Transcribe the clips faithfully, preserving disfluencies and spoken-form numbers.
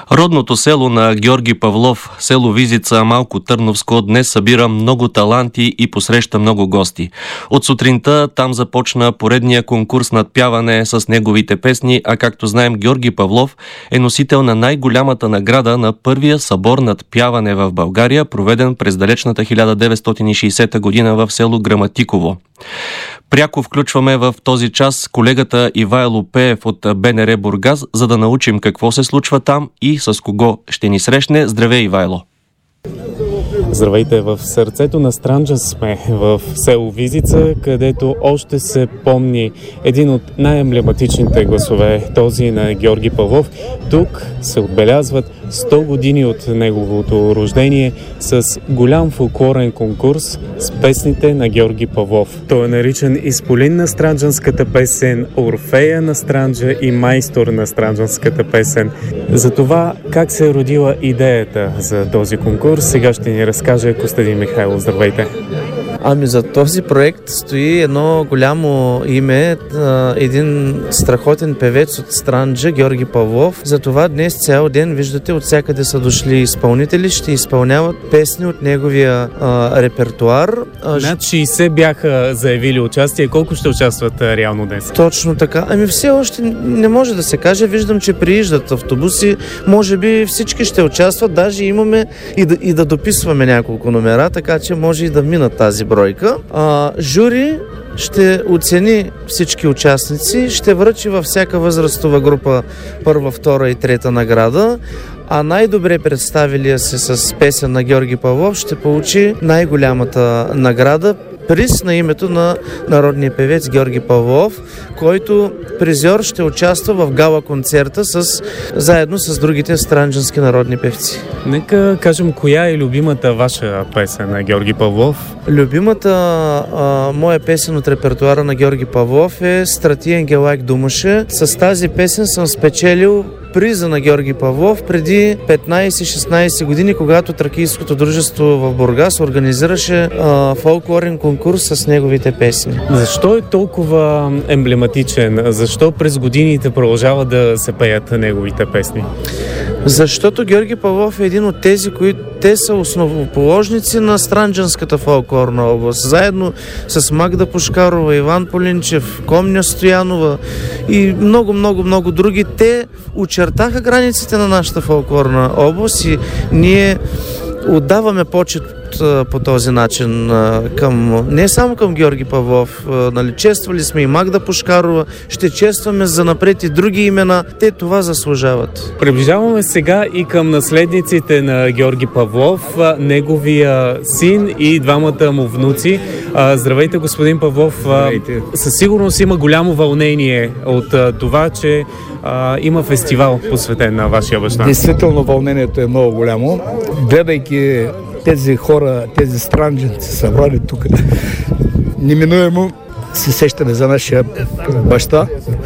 Родното село на Георги Павлов, село Визица, Малко Търновско, днес събира много таланти и посреща много гости. От сутринта там започна поредния конкурс над пяване с неговите песни, а както знаем, Георги Павлов е носител на най-голямата награда на първия събор над пяване в България, проведен през далечната хиляда деветстотин и шейсета година в село Граматиково. Пряко включваме в този час колегата Ивайло Пеев от БНР Бургас, за да научим какво се случва там и с кого ще ни срещне. Здравей, Ивайло! Здравейте! В сърцето на Странджа сме, в село Визица, където още се помни един от най-емблематичните гласове, този на Георги Павлов. Тук се отбелязват сто години от неговото рождение с голям фолклорен конкурс с песните на Георги Павлов. Той е наричан изполин на странджанската песен, Орфея на Странджа и майстор на странджанската песен. За това как се е родила идеята за този конкурс, сега ще ни разкаже Костадин Михайлов. Здравейте! Ами за този проект стои едно голямо име, един страхотен певец от Странджа, Георги Павлов. Затова днес цял ден, виждате, от всякъде са дошли изпълнители, ще изпълняват песни от неговия а, репертуар. Над шейсет бяха заявили участие. Колко ще участват а, реално днес? Точно така. Ами все още не може да се каже. Виждам, че прииждат автобуси. Може би всички ще участват. Даже имаме и да, и да дописваме няколко номера, така че може и да минат тази бройка. А, жури ще оцени всички участници, ще връчи във всяка възрастова група първа, втора и трета награда, а най-добре представилия се с песен на Георги Павлов ще получи най-голямата награда, приз на името на народния певец Георги Павлов, който призьор ще участва в гала-концерта с, заедно с другите странджански народни певци. Нека кажем, коя е любимата ваша песен на Георги Павлов? Любимата а, моя песен от репертуара на Георги Павлов е Страти ангелайк думаше. С тази песен съм спечелил приза на Георги Павлов преди петнайсет-шестнайсет години, когато Тракийското дружество в Бургас организираше а, фолклорен конкурс с неговите песни. Защо е толкова емблематичен? Защо през годините продължава да се пеят неговите песни? Защото Георги Павлов е един от тези, които те са основоположници на странджанската фолклорна област. Заедно с Магда Пушкарова, Иван Полинчев, Комня Стоянова и много, много, много други. Те очертаха границите на нашата фолклорна област и ние отдаваме почет по този начин към, не само към Георги Павлов. Нали, чествали сме и Магда Пушкарова, ще честваме занапред и други имена. Те това заслужават. Приближаваме сега и към наследниците на Георги Павлов, неговия син и двамата му внуци. Здравейте, господин Павлов. Здравейте. Със сигурност има голямо вълнение от това, че а, има фестивал посветен на вашия баща. Действително вълнението е много голямо. Гледайки тези хора, тези странджанци събрали тук, неминуемо се сещаме за нашия баща,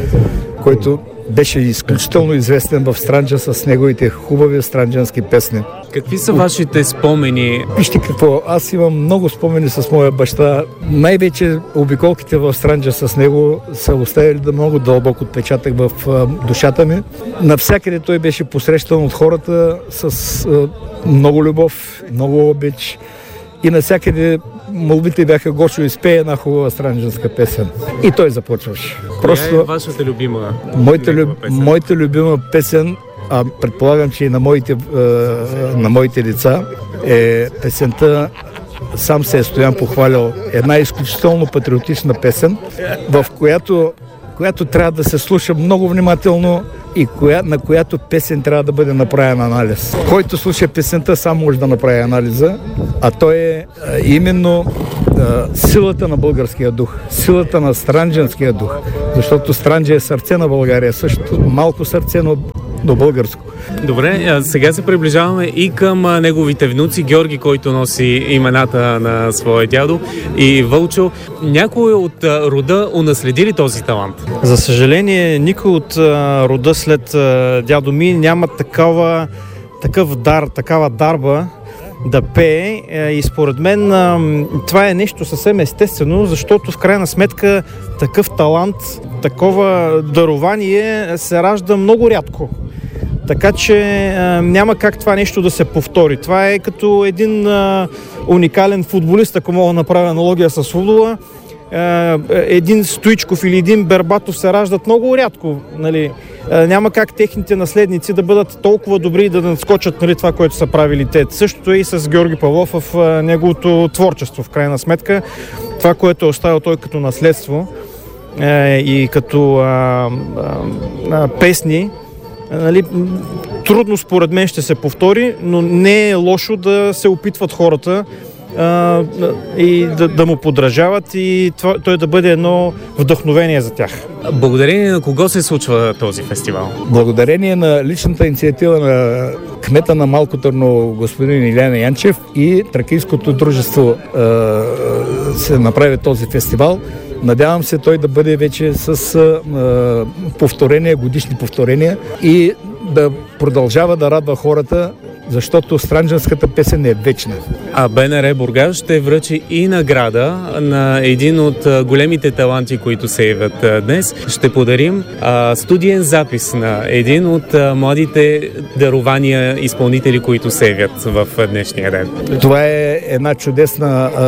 който беше изключително известен в Странджа с неговите хубави странджански песни. Какви са вашите спомени? Вижте какво, аз имам много спомени с моя баща. Най-вече обиколките в Странджа с него са оставили да много дълбок отпечатък в душата ми. Навсякъде той беше посрещан от хората с много любов, много обич. И навсякъде молбите бяха: Гошо, изпее една хубава странджанска песен. И той започваше. Просто... Коя е вашата любима? Моята, люб... моята любима песен, а предполагам, че и на моите, на моите деца, е песента "Сам се е Стоян похвалял". Една изключително патриотична песен, в която, която трябва да се слуша много внимателно и коя, на която песен трябва да бъде направен анализ. Който слуша песента, сам може да направи анализа, а той е а, именно а, силата на българския дух, силата на странджанския дух, защото Странджа е сърце на България, също малко сърце, но до българско. Добре, сега се приближаваме и към неговите внуци, Георги, който носи имената на своя дядо, и Вълчо. Някой от рода унаследи ли този талант? За съжаление, никой от рода след дядо ми няма такава, такъв дар, такава дарба да пее, и според мен това е нещо съвсем естествено, защото в крайна сметка такъв талант, такова дарование се ражда много рядко. Така че а, няма как това нещо да се повтори. Това е като един а, уникален футболист, ако мога да направя аналогия с футбола. А, един Стоичков или един Бербатов се раждат много рядко. Нали? А, няма как техните наследници да бъдат толкова добри и да надскочат, нали, това, което са правили те. Същото е и с Георги Павлов в а, неговото творчество, в крайна сметка. Това, което е оставил той като наследство а, и като а, а, а, песни, нали, трудно според мен ще се повтори, но не е лошо да се опитват хората а, и да, да му подражават и това, той да бъде едно вдъхновение за тях. Благодарение на кого се случва този фестивал? Благодарение на личната инициатива на кмета на Малко Търново, господин Илияна Янчев, и Тракийското дружество а, се направи този фестивал. Надявам се той да бъде вече с а, повторения, годишни повторения и да продължава да радва хората, защото странджанската песен е вечна. А БНР Бургас ще връчи и награда на един от големите таланти, които се явят днес. Ще подарим а, студиен запис на един от а, младите дарования изпълнители, които се явят в днешния ден. Това е една чудесна а,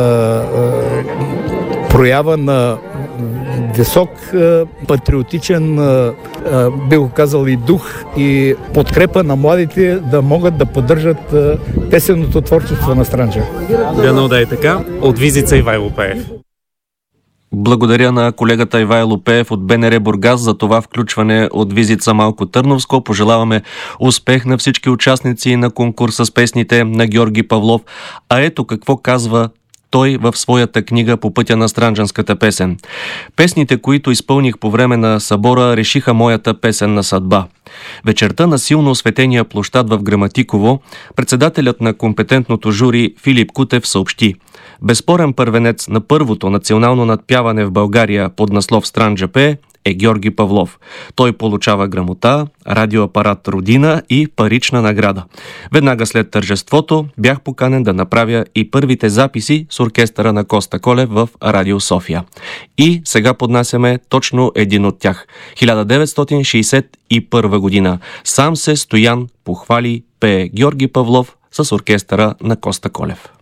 а, проява на висок, патриотичен, би го казал, и дух и подкрепа на младите да могат да поддържат песенното творчество на Странджа. Дано да е така. От Визица Ивайло Пеев. Благодаря на колегата Ивайло Пеев от БНР Бургас за това включване от Визица Малко Търновско. Пожелаваме успех на всички участници на конкурса с песните на Георги Павлов. А ето какво казва той в своята книга "По пътя на странджанската песен". Песните, които изпълних по време на събора, решиха моята песенна съдба. Вечерта на силно осветения площад в Граматиково, председателят на компетентното жури Филип Кутев съобщи: безспорен първенец на първото национално надпяване в България под наслов "Странджа пее" е Георги Павлов. Той получава грамота, радиоапарат "Родина" и парична награда. Веднага след тържеството бях поканен да направя и първите записи с оркестъра на Коста Колев в Радио София. И сега поднасяме точно един от тях. хиляда деветстотин шейсет и първа година. Сам се Стоян похвали, пее Георги Павлов с оркестъра на Коста Колев.